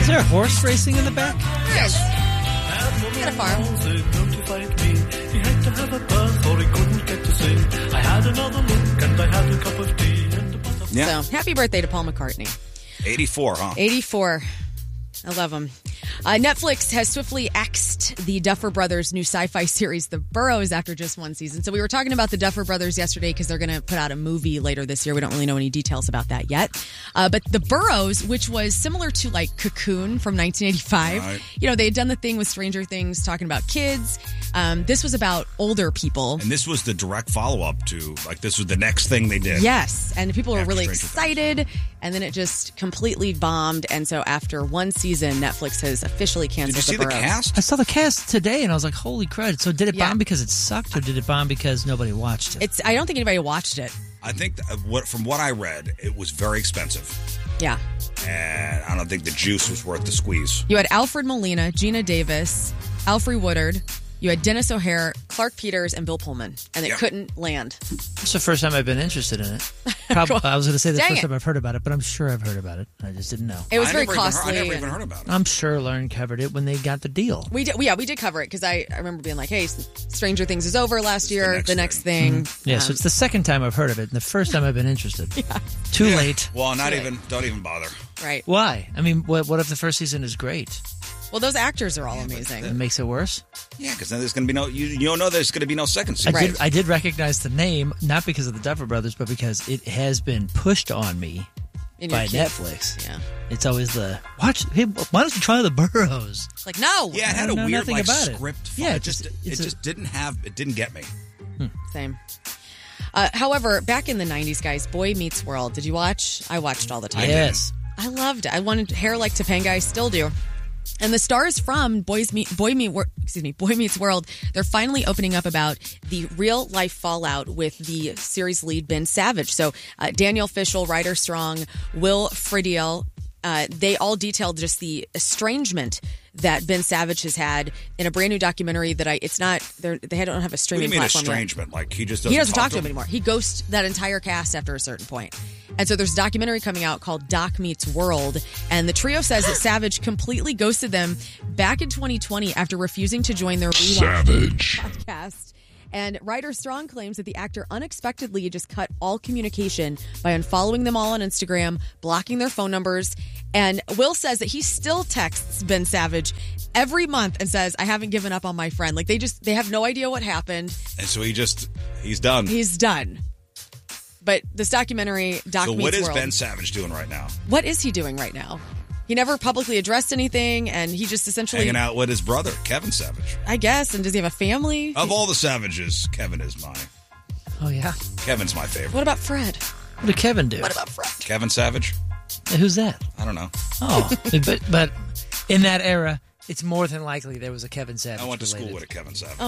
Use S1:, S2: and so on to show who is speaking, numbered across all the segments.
S1: there a horse racing in the back?
S2: Yes. Got a farm.
S3: He had to have a bath or he couldn't get to sleep. I had another look and I had a cup of tea.
S4: Yeah.
S2: So, happy birthday to Paul McCartney.
S4: 84, huh?
S2: 84. I love him. Netflix has swiftly axed the Duffer Brothers' new sci-fi series, The Burrows, after just one season. So we were talking about the Duffer Brothers yesterday because they're going to put out a movie later this year. We don't really know any details about that yet. But The Burrows, which was similar to like Cocoon from 1985,
S4: Right.
S2: You know, they had done the thing with Stranger Things talking about kids. This was about older people.
S4: And this was the direct follow-up to, like, this was the next thing they did.
S2: Yes, and people were
S4: After
S2: really
S4: Stranger
S2: excited, and then it just completely bombed. And so after one season, Netflix has officially canceled
S4: Did you see the
S2: Burrows.
S4: cast?
S1: I saw the cast today, and I was like, holy crud. So did it
S2: Yeah.
S1: bomb because it sucked, or did it bomb because nobody watched it?
S2: I don't think anybody watched it.
S4: I think from what I read, it was very expensive.
S2: Yeah.
S4: And I don't think the juice was worth the squeeze.
S2: You had Alfred Molina, Gina Davis, Alfre Woodard. You had Dennis O'Hare, Clark Peters, and Bill Pullman, and it couldn't land.
S1: It's the first time I've been interested in it. I was going to say the
S2: Dang
S1: first
S2: it.
S1: time I've heard about it, but I'm sure I've heard about it. I just didn't know.
S2: It was
S4: I
S2: very
S4: never even heard-
S2: costly.
S4: I never
S2: and-
S4: even heard about it.
S1: I'm sure Lauren covered it when they got the deal.
S2: We did cover it because I remember being like, "Hey, Stranger Things is over last year.
S4: next
S2: The next thing."
S1: Yeah, so it's the second time I've heard of it, and the first time I've been interested. Too late.
S4: Well,
S2: Too late.
S4: don't even bother.
S2: Right.
S1: Why? I mean, what if the first season is great?
S2: Well, those actors are all amazing.
S1: It makes it worse?
S4: Yeah, because then there's going to be you don't know there's going to be no second season.
S1: I did recognize the name, not because of the Duffer Brothers, but because it has been pushed on me
S2: In your
S1: by
S2: kid.
S1: Netflix.
S2: Yeah.
S1: It's always hey, why don't you try the Burrows?
S2: It's like, no.
S4: Yeah, it had
S1: I
S4: a
S1: know
S4: weird
S1: nothing
S4: like
S1: about it.
S4: script.
S1: Yeah,
S4: it just didn't get me.
S2: Same. However, back in the 90s, guys, Boy Meets World. Did you watch? I watched all the time.
S1: Yes.
S2: I loved it. I wanted hair like Topanga. I still do. And the stars from Boy Meets World, they're finally opening up about the real life fallout with the series lead Ben Savage. So Daniel Fishel, Ryder Strong, Will Friedle, they all detailed just the estrangement that Ben Savage has had in a brand new documentary that they don't have a
S4: What do
S2: streaming
S4: you mean
S2: platform yet.
S4: estrangement? Like he just doesn't,
S2: He doesn't talk to him anymore. He ghosts that entire cast after a certain point. And so there's a documentary coming out called Doc Meets World. And the trio says that Savage completely ghosted them back in 2020 after refusing to join their Relaunch podcast. And Ryder Strong claims that the actor unexpectedly just cut all communication by unfollowing them all on Instagram, blocking their phone numbers. And Will says that he still texts Ben Savage every month and says, "I haven't given up on my friend." Like they have no idea what happened.
S4: And so he's done.
S2: He's done. But this documentary, Doc
S4: So
S2: Meets
S4: what is
S2: World,
S4: Ben Savage doing right now?
S2: what is he doing right now? He never publicly addressed anything, and he just essentially,
S4: Hanging out with his brother, Kevin Savage.
S2: I guess. And does he have a family?
S4: Of all the Savages, Kevin is mine.
S1: Oh, yeah.
S4: Kevin's my favorite.
S2: What about Fred?
S1: What did Kevin do?
S2: What about Fred?
S4: Kevin Savage?
S1: Who's that?
S4: I don't know.
S1: Oh, but in that era, it's more than likely there was a Kevin Savage.
S4: I went to school
S1: related.
S4: with a Kevin Savage.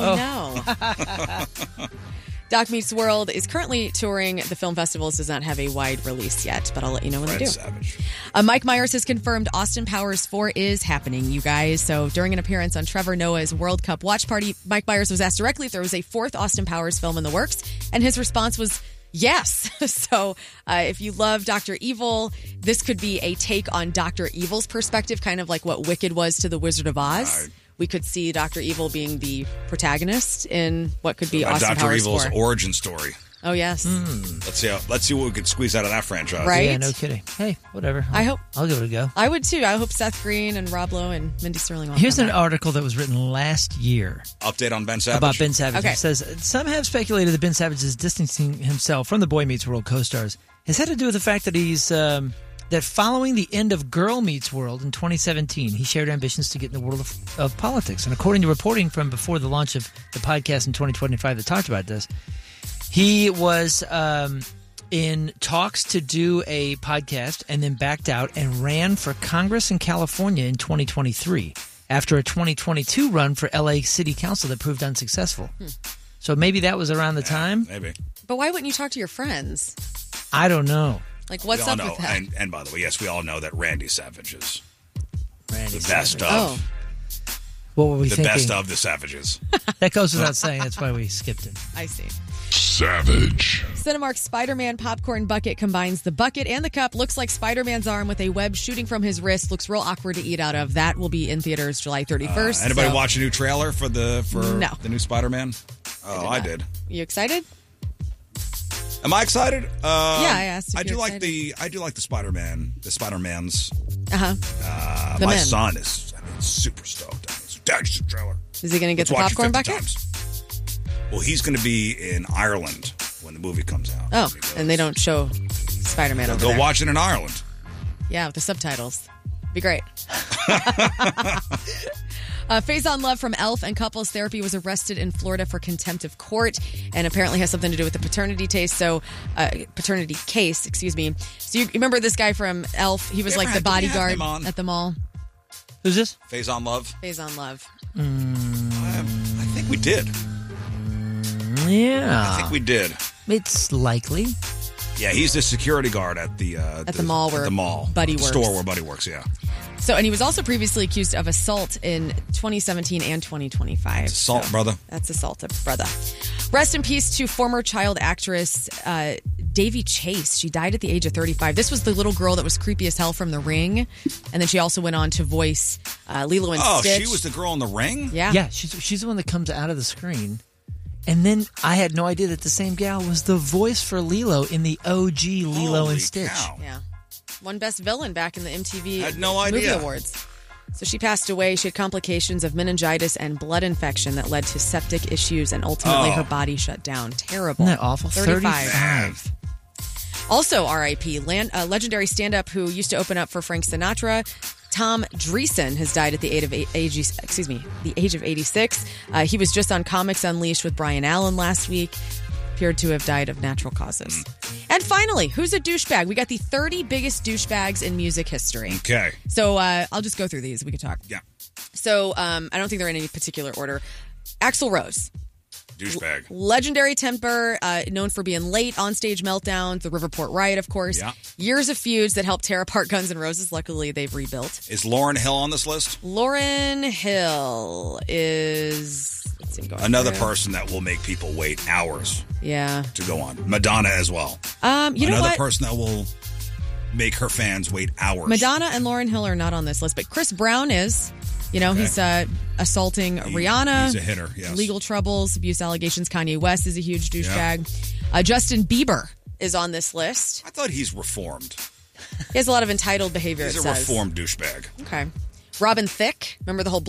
S2: Oh, no. Doc Meets World is currently touring the film festivals, does not have a wide release yet, but I'll let you know when
S4: Fred
S2: they do.
S4: Savage.
S2: Mike Myers has confirmed Austin Powers 4 is happening, you guys. So during an appearance on Trevor Noah's World Cup watch party, Mike Myers was asked directly if there was a fourth Austin Powers film in the works, and his response was yes. So if you love Dr. Evil, this could be a take on Dr. Evil's perspective, kind of like what Wicked was to the Wizard of Oz.
S4: Right.
S2: We could see Dr. Evil being the protagonist in what could be Austin
S4: Dr.
S2: Powers
S4: Evil's
S2: 4.
S4: origin story.
S2: Oh, yes.
S4: Let's see what we could squeeze out of that franchise.
S2: Right?
S1: Yeah, no kidding. Hey, whatever.
S2: I'll
S1: give it a go.
S2: I would, too. I hope Seth Green and Rob Lowe and Mindy Sterling will
S1: Here's
S2: come
S1: an
S2: back.
S1: article that was written last year
S4: Update on Ben Savage.
S1: about Ben Savage.
S2: Okay.
S1: It says, some have speculated that Ben Savage is distancing himself from the Boy Meets World co-stars. Has had to do with the fact that he's... that following the end of Girl Meets World in 2017, he shared ambitions to get in the world of politics. And according to reporting from before the launch of the podcast in 2025 that talked about this, he was in talks to do a podcast and then backed out and ran for Congress in California in 2023 after a 2022 run for LA City Council that proved unsuccessful. So maybe that was around the time?
S4: Maybe.
S2: But why wouldn't you talk to your friends?
S1: I don't know.
S2: Like, what's
S4: We all
S2: up
S4: know,
S2: with that?
S4: and by the way, yes, we all know that Randy Savage is
S1: Randy
S4: the best
S1: Savage.
S2: Oh.
S4: of
S1: What were we
S4: the
S1: thinking?
S4: best of the Savages.
S1: That goes without saying. That's why we skipped it.
S2: I see.
S5: Savage.
S2: Cinemark's Spider-Man popcorn bucket combines the bucket and the cup. Looks like Spider-Man's arm with a web shooting from his wrist. Looks real awkward to eat out of. That will be in theaters July 31st.
S4: Anybody watch a new trailer for the new Spider-Man? Oh, I did.
S2: You excited?
S4: Am I excited?
S2: I asked.
S4: I do like the Spider-Man. The Spider-Mans.
S2: The
S4: my
S2: men.
S4: son is super stoked. Dad, just a trailer.
S2: Is he going to get the
S4: Let's watch
S2: popcorn
S4: it 50
S2: bucket?
S4: times. Well, he's going to be in Ireland when the movie comes out.
S2: Oh, and they don't show Spider-Man over
S4: Go
S2: there.
S4: watch it in Ireland.
S2: Yeah, with the subtitles. Be great. Faison Love from Elf and Couples Therapy was arrested in Florida for contempt of court and apparently has something to do with the paternity case. Paternity case, excuse me. So you remember this guy from Elf? He was like the bodyguard at the mall.
S1: Who's this?
S4: Faison Love.
S2: Faison Love.
S4: I think we did.
S1: Yeah.
S4: I think we did.
S1: It's likely.
S4: Yeah, he's the security guard at the
S2: mall where Buddy works.
S4: Store where Buddy works, yeah.
S2: So, and he was also previously accused of assault in 2017 and 2025.
S4: It's assault, brother.
S2: That's assault, brother. Rest in peace to former child actress Davy Chase. She died at the age of 35. This was the little girl that was creepy as hell from The Ring. And then she also went on to voice Lilo and Stitch.
S4: Oh, she was the girl in The Ring?
S2: Yeah.
S1: Yeah, she's the one that comes out of the screen. And then I had no idea that the same gal was the voice for Lilo in the OG Lilo
S4: Holy
S1: and Stitch.
S4: cow.
S2: Yeah. Won Best Villain back in the MTV
S4: Had no
S2: Movie
S4: idea.
S2: Awards. So she passed away. She had complications of meningitis and blood infection that led to septic issues, and ultimately her body shut down. Terrible.
S1: Isn't that awful? 35.
S2: Also R.I.P. Legendary stand-up who used to open up for Frank Sinatra, Tom Dreesen, has died at the age of 86. He was just on Comics Unleashed with Brian Allen last week. Appeared to have died of natural causes. And finally, who's a douchebag? We got the 30 biggest douchebags in music history.
S4: Okay.
S2: So I'll just go through these. We could talk.
S4: Yeah.
S2: So I don't think they're in any particular order. Axl Rose.
S4: Douchebag.
S2: Legendary temper, known for being late, on-stage meltdowns, the Riverport Riot, of course.
S4: Yeah.
S2: Years of feuds that helped tear apart Guns N' Roses. Luckily, they've rebuilt.
S4: Is Lauryn Hill on this list?
S2: Lauryn Hill is... Let's see,
S4: Another person that will make people wait hours
S2: Yeah.
S4: to go on. Madonna as well.
S2: You know
S4: Another
S2: what?
S4: person that will make her fans wait hours.
S2: Madonna and Lauryn Hill are not on this list, but Chris Brown is. You know, he's assaulting Rihanna.
S4: He's a hitter, yes.
S2: Legal troubles, abuse allegations. Kanye West is a huge douchebag. Justin Bieber is on this list.
S4: I thought he's reformed.
S2: He has a lot of entitled behavior,
S4: He's
S2: it
S4: a
S2: says.
S4: reformed douchebag.
S2: Okay. Robin Thicke. Remember the whole